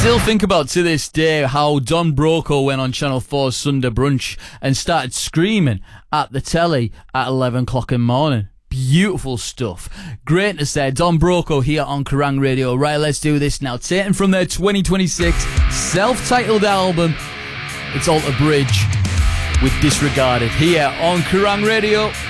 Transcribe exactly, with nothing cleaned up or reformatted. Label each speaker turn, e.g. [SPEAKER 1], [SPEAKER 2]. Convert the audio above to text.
[SPEAKER 1] Still think about to this day how Don Broco went on Channel four's Sunday Brunch and started screaming at the telly at eleven o'clock in the morning. Beautiful stuff. Greatness there. Don Broco here on Kerrang Radio. Right, let's do this now. Taken from their twenty twenty-six self-titled album, it's Alter Bridge with Disregarded here on Kerrang Radio.